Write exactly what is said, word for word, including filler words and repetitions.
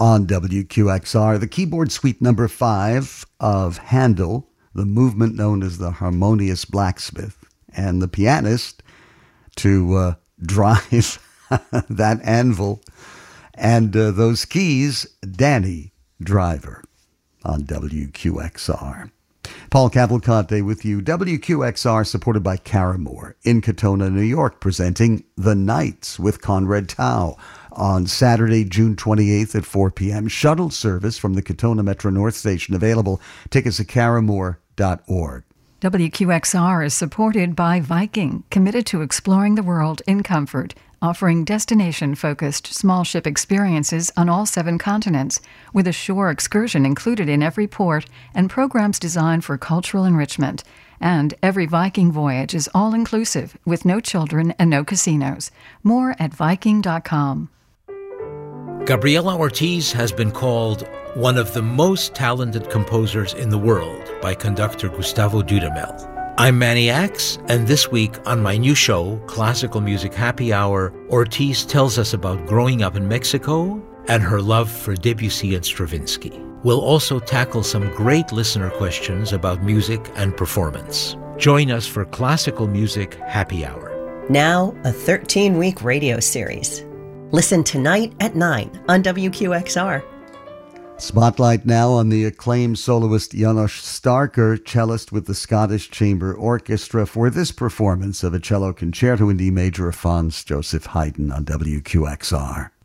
on W Q X R. The keyboard suite number five of Handel, the movement known as the Harmonious Blacksmith, and the pianist to uh, drive that anvil and uh, those keys, Danny Driver on W Q X R. Paul Cavalcante with you. W Q X R supported by Caramore in Katona, New York, presenting The Nights with Conrad Tao on Saturday, June twenty-eighth at four p.m. Shuttle service from the Katona Metro North Station available. Tickets at caramore dot org. W Q X R is supported by Viking, committed to exploring the world in comfort, offering destination-focused small ship experiences on all seven continents, with a shore excursion included in every port and programs designed for cultural enrichment. And every Viking voyage is all-inclusive, with no children and no casinos. More at viking dot com. Gabriela Ortiz has been called one of the most talented composers in the world by conductor Gustavo Dudamel. I'm Manny Axe, and this week on my new show, Classical Music Happy Hour, Ortiz tells us about growing up in Mexico and her love for Debussy and Stravinsky. We'll also tackle some great listener questions about music and performance. Join us for Classical Music Happy Hour. Now, a thirteen-week radio series. Listen tonight at nine on W Q X R. Spotlight now on the acclaimed soloist János Starker, cellist with the Scottish Chamber Orchestra, for this performance of a cello concerto in D major of Franz Joseph Haydn on W Q X R.